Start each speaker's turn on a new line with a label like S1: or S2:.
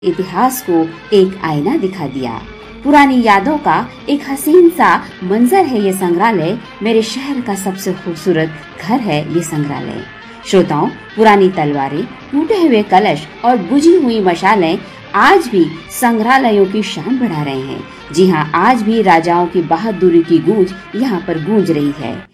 S1: इतिहास को एक आईना दिखा दिया। पुरानी यादों का एक हसीन सा मंजर है ये संग्रहालय। मेरे शहर का सबसे खूबसूरत घर है ये संग्रहालय। श्रोताओं, पुरानी तलवारें, टूटे हुए कलश और बुझी हुई मशालें आज भी संग्रहालयों की शान बढ़ा रहे हैं। जी हाँ, आज भी राजाओं की बहादुरी की गूंज यहाँ पर गूंज रही है।